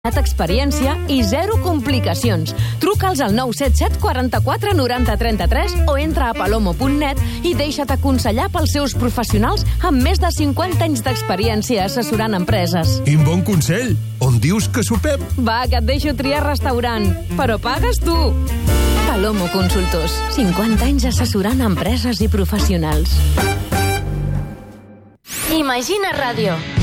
experiència i 0 complicacions. Truca'ls al 977 44 90 33 o entra a palomo.net i deixa't aconsellar pels seus professionals amb més de 50 anys d'experiència assessorant empreses. Quin bon consell! On dius que sopem? Va, que et deixo triar restaurant. Però pagues tu! Palomo Consultors. 50 anys assessorant empreses i professionals. Imagina Ràdio.